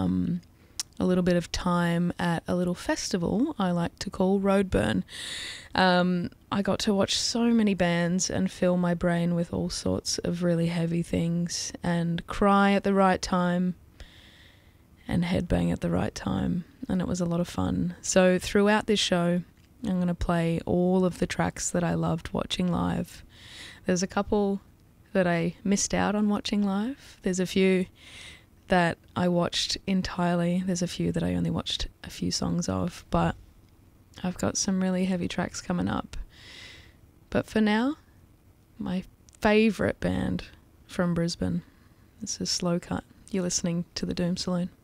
a little bit of time at a little festival I like to call Roadburn. I got to watch so many bands and fill my brain with all sorts of really heavy things and cry at the right time and headbang at the right time, and it was a lot of fun. So throughout this show, I'm going to play all of the tracks that I loved watching live. There's a couple that I missed out on watching live. There's a few that I watched entirely. There's a few that I only watched a few songs of, but I've got some really heavy tracks coming up. But for now, my favourite band from Brisbane. This is Slow Cut. You're listening to the Doom Saloon.